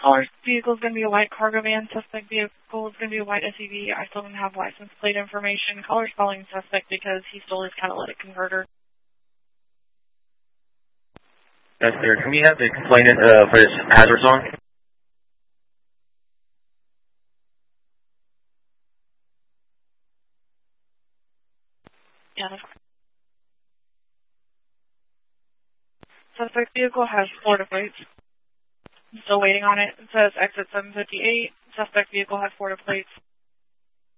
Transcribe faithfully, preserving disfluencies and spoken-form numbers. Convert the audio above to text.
Caller's vehicle is going to be a white cargo van. Suspect vehicle is going to be a white S U V. I still don't have license plate information. Caller's calling suspect because he stole his catalytic converter. That's clear. Can we have the complainant uh, for this hazard song? Yeah, that's correct. Suspect vehicle has Florida plates. I'm still waiting on it. It says exit seven fifty-eight. Suspect vehicle has Florida plates.